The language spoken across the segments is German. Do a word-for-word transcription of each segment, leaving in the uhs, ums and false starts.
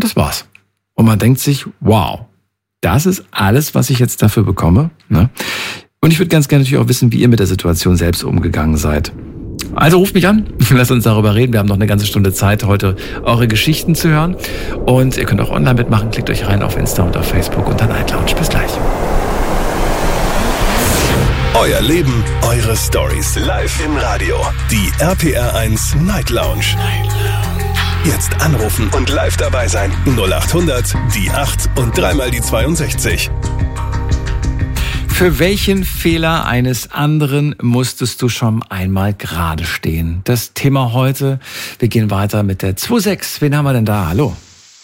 Das war's. Und man denkt sich, wow, das ist alles, was ich jetzt dafür bekomme. Ne? Und ich würde ganz gerne natürlich auch wissen, wie ihr mit der Situation selbst umgegangen seid. Also ruft mich an, lasst uns darüber reden. Wir haben noch eine ganze Stunde Zeit, heute eure Geschichten zu hören. Und ihr könnt auch online mitmachen. Klickt euch rein auf Insta und auf Facebook unter Night Lounge. Bis gleich. Euer Leben, eure Stories. Live im Radio. Die R P R eins Night Lounge. Night Lounge. Jetzt anrufen und live dabei sein. null acht hundert, die acht und dreimal die zweiundsechzig. Für welchen Fehler eines anderen musstest du schon einmal gerade stehen? Das Thema heute. Wir gehen weiter mit der zwei sechs. Wen haben wir denn da? Hallo.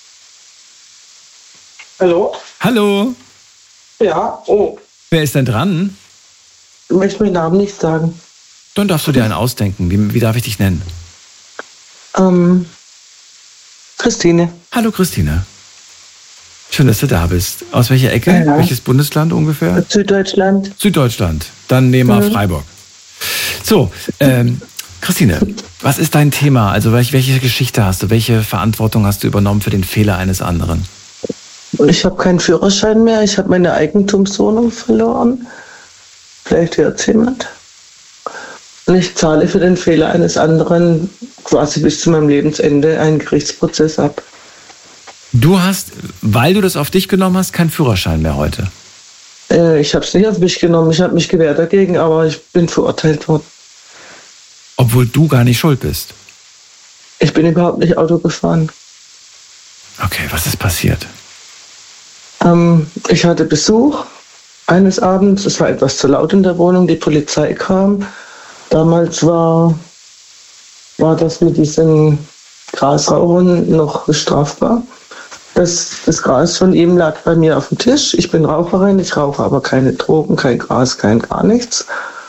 Hallo? Hallo. Ja, oh. Wer ist denn dran? Ich möchte meinen Namen nicht sagen. Dann darfst du dir einen ausdenken. Wie, wie darf ich dich nennen? Ähm, Christine. Hallo Christine. Schön, dass du da bist. Aus welcher Ecke? Ja. Welches Bundesland ungefähr? Süddeutschland. Süddeutschland. Dann nehmen wir Mhm. Freiburg. So, ähm, Christine, was ist dein Thema? Also welche, welche Geschichte hast du? Welche Verantwortung hast du übernommen für den Fehler eines anderen? Ich habe keinen Führerschein mehr. Ich habe meine Eigentumswohnung verloren. Vielleicht hört es jemand. Und ich zahle für den Fehler eines anderen quasi bis zu meinem Lebensende einen Gerichtsprozess ab. Du hast, weil du das auf dich genommen hast, keinen Führerschein mehr heute. Äh, ich habe es nicht auf mich genommen. Ich habe mich gewehrt dagegen, aber ich bin verurteilt worden. Obwohl du gar nicht schuld bist. Ich bin überhaupt nicht Auto gefahren. Okay, was ist passiert? Ähm, ich hatte Besuch eines Abends. Es war etwas zu laut in der Wohnung. Die Polizei kam. Damals war, war das mit diesen Grasrauchern noch strafbar. Das, das Gras von ihm lag bei mir auf dem Tisch. Ich bin Raucherin, ich rauche aber keine Drogen, kein Gras, kein gar nichts.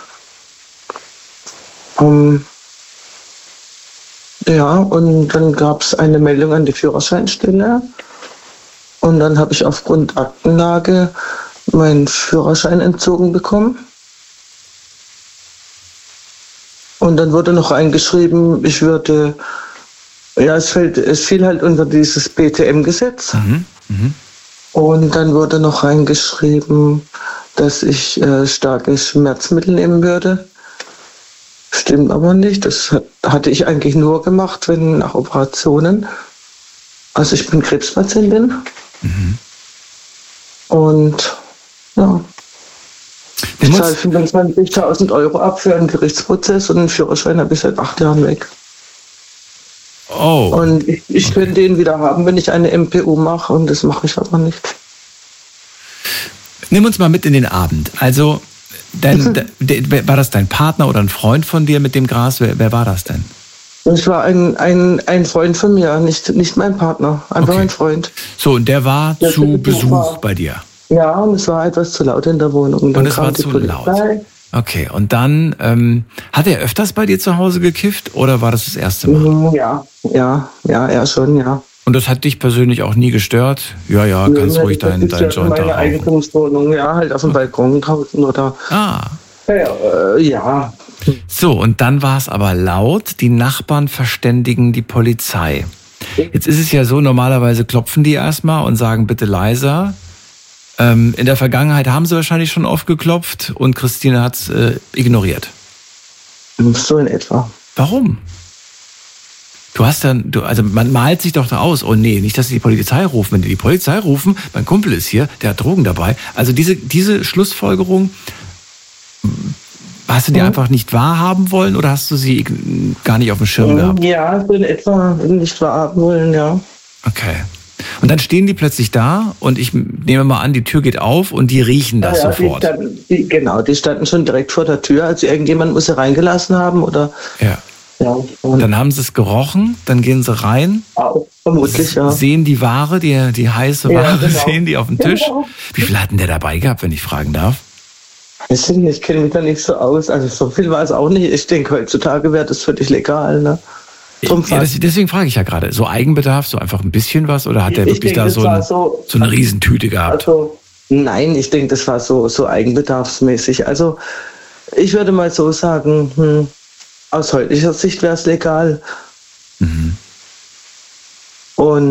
Um, ja, und dann gab es eine Meldung an die Führerscheinstelle. Und dann habe ich aufgrund Aktenlage meinen Führerschein entzogen bekommen. Und dann wurde noch eingeschrieben, ich würde... Ja, es, fällt, es fiel halt unter dieses B T M-Gesetz. Mhm. Mhm. Und dann wurde noch reingeschrieben, dass ich äh, starke Schmerzmittel nehmen würde. Stimmt aber nicht. Das hat, hatte ich eigentlich nur gemacht, wenn nach Operationen. Also ich bin Krebspatientin. Mhm. Und ja, ich zahle fünfundzwanzigtausend Euro ab für einen Gerichtsprozess und einen Führerschein habe ich seit acht Jahren weg. Oh. Und ich, ich Okay. könnte den wieder haben, wenn ich eine M P U mache, und das mache ich aber nicht. Nimm uns mal mit in den Abend. Also, dein, de, de, war das dein Partner oder ein Freund von dir mit dem Gras? Wer, wer war das denn? Das war ein, ein, ein Freund von mir, nicht, nicht mein Partner, einfach Okay. ein Freund. So, und der war Der zu zu Besuch Besuch war. bei dir. Ja, und es war etwas zu laut in der Wohnung. Und, dann Und es kam war die zu Polizei. laut. Okay, und dann, ähm, hat er öfters bei dir zu Hause gekifft oder war das das erste Mal? Mhm, Ja, ja, ja, er schon, ja. Und das hat dich persönlich auch nie gestört? Ja, ja, kannst Ja, ruhig das deinen ist dein ja Joint da meine rauchen. Eigentumswohnung, ja, halt auf dem Balkon draußen oder. Ah, Ja, ja, äh, ja. so, und dann war es aber laut, die Nachbarn verständigen die Polizei. Jetzt ist es ja so, normalerweise klopfen die erstmal und sagen, bitte leiser. Ähm, in der Vergangenheit haben sie wahrscheinlich schon oft geklopft und Christine hat es äh, ignoriert. So in etwa. Warum? Du hast dann, du, also man malt sich doch da aus, oh nee, nicht, dass sie die Polizei rufen. Wenn die die Polizei rufen, mein Kumpel ist hier, der hat Drogen dabei. Also diese, diese Schlussfolgerung, hast du die Mhm. einfach nicht wahrhaben wollen oder hast du sie gar nicht auf dem Schirm gehabt? Ja, so in etwa nicht wahrhaben wollen, ja. Okay. Und dann stehen die plötzlich da und ich nehme mal an, die Tür geht auf und die riechen das ja, ja, sofort. Die standen, die, genau, die standen schon direkt vor der Tür. Also irgendjemand muss sie reingelassen haben oder. Ja. Ja, und Dann haben sie es gerochen, dann gehen sie rein, auch, vermutlich, ja. sehen die Ware, die, die heiße Ja, Ware, genau. sehen die auf dem Tisch. Genau. Wie viel hat denn der dabei gehabt, wenn ich fragen darf? Weiß ich nicht, ich kenne mich da nicht so aus. Also so viel war es auch nicht. Ich denke, heutzutage wäre das völlig legal, ne? Drum Ja, das, deswegen frage ich ja gerade, so Eigenbedarf, so einfach ein bisschen was oder hat der Ich wirklich denke, da das so, war ein, so- so eine Riesentüte gehabt? Also, nein, ich denke, das war so, so eigenbedarfsmäßig. Also, ich würde mal so sagen, hm, aus heutiger Sicht wäre es legal. Mhm. Und